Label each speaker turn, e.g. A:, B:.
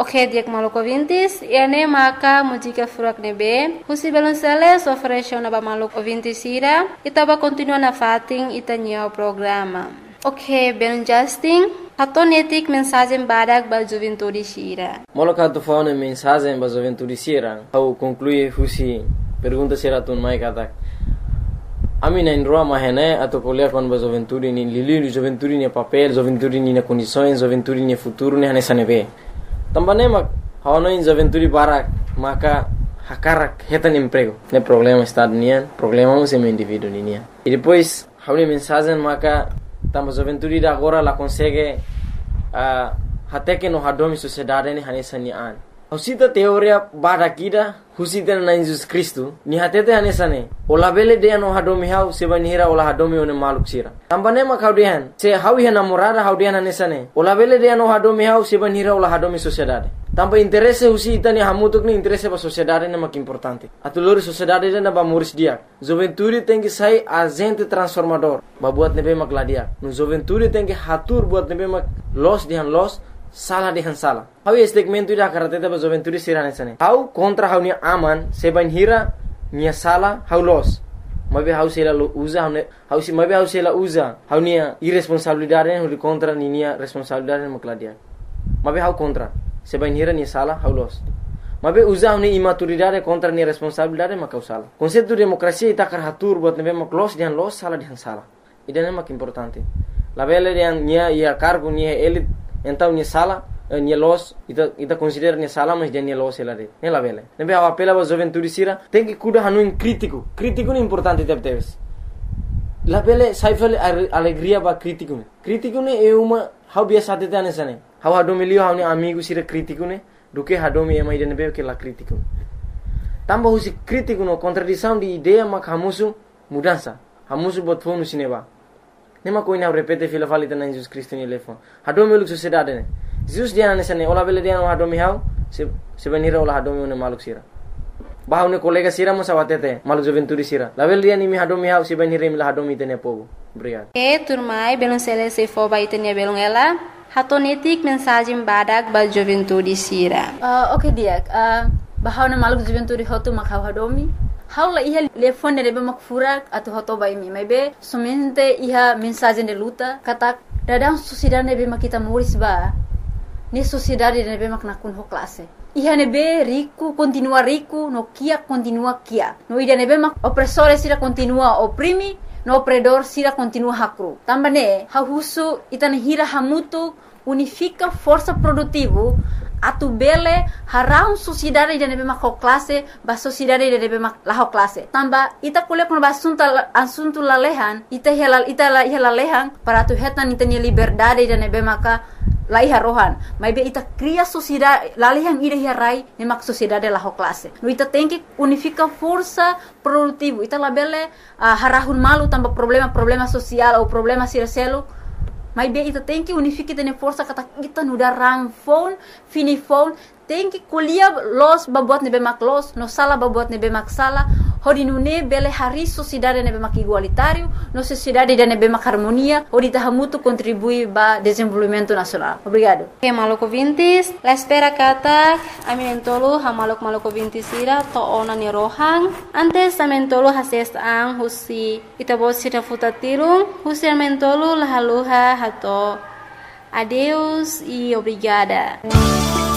A: Ok, dia maluco ouvintes, ene maka música furak nebe, husi belonceles ofereceu na maluco ouvintes ira, itaba continua na fating itanya o programa. Ok, belon Justin, atonetik mensagem badak ba juventude sira.
B: Moloka tu fauna mensagem ba juventude sira, au conclui husi pergunta sira tun mai katak. Ami na indroa mahene atau kuliah kon ba juventude ni lili juventude ni papel, juventude ni na condições, juventude ni futuro ni hane sanebe. Também mak hawana in juventude barak maka hakarak hetan emprego. Ne problema estado nian, problema um sem indivíduo nian. E depois hauna mensagem maka tamba juventude da agora la consegue até que no hadomi sociedade ni hane sanian. Husita teoria barakida husita na Jesus Cristo ni hatete hane sane. Ola bele de no hadomi hau sebanira ola hadomi one maluk sira. Tambane mak haudian se hawi hana morada haudian hane sane. Ola bele de no hadomi hau sebanira ola hadomi sociedade. Tamba interesse husita ni hamutuk ni interesse ba sociedade ne mak importante. Atulori sociedade na ba muris dia. Juventude tem que sai agente transformador. Ba buat nebe mak ladia. No juventude tem que hatur buat nebe mak los dihan los salah dengan salah. How segmento ida karateta ba juventude sirane sane. How contra how ni aman seban hira nia salah how los. Mabe how sela usa how si mabe how sela usa how nia irresponsabilidade how contra ni nia responsabilidade makladia. Mabe how contra seban hira nia salah how los. Mabe usa how ni imaturidade contra nia responsabilidade makau salah. Konsepto demokrasia ita karatur buat nebe mak los dengan los salah dengan salah. Ida mak importante. La bele yang nia ia cargo nia elit então ni sala ni los ita considera ni sala mas dia ni los ela de ne la vele nebe a apela ba juventude sira tem que cuida hanu in crítico ni importante teves la vele saifel alegria ba crítico ne é uma how biasa te tane sane how hadomilio how ni amigo sira crítico ne do que hadomi é mais de nebe que la crítico tamba husi crítico no contradição de ideia mak hamusu mudança hamusu bot fonu sineba. Nema ko ina repete fila falita na Jesus Cristo ni lefon. Hadomi uluk sociedade ne. Jesus dia na sane ola bele dia no hadomi hau se benira ola hadomi ne maluk sira. Bahau ne kolega sira mo sawatete maluk juventude sira. La bele dia ni mi hadomi hau se benira mi la hadomi tene pogo. Obrigado.
A: Turmai belon sele se fo ba itene belon ela. Hatonetik mensagem badak ba juventude sira.
C: Okay dia. Bahau ne maluk juventude hotu makau hadomi. Haula iha telefone rebe makfurak atau hoto baimi maybe somente iha mensagem de luta katak dadang sociedade nebe makita muris ba ni sociedade nebe maknakun ho classe iha nebe rico continua rico no kia continua kia no ida nebe mak opressore sira continua oprimi no opredor sira continua hakru tambane hahusu itane hira hamutu unifica força produtivo atu bele harau sociedade de nebe mak classe ba sociedade de nebe mak la classe tamba ita kuliah kon ba assunto la lehan ita la lehan para tu hetan ita ni liberdade de nebe maka la iha rohan maybe ita cria sociedade la lehan ida iha rai ne mak sociedade la classe no ita tem que unifica força produtivo ita la bele harahun malu tamba problema social ou problema siraselo. Mas bem, ita tem que unificar tene força kata kita nuda rang phone, fini phone, tem que kuliah los babuat nebe mak los, no sala babuat nebe mak sala, hodi nune bele hari sociedade nebe mak igualitário, no sociedade de nebe mak harmonia, hodi tahamutu contribui ba desenvolvimento nacional. Obrigado.
A: Okay, maluco vintis, la espera kata, aminentolo ha maluco vintis ira to ona ni rohang, antes aminentolo hases ang husi itabot sira futatirung, husi aminentolo lahaluha hato. Adeus e obrigada.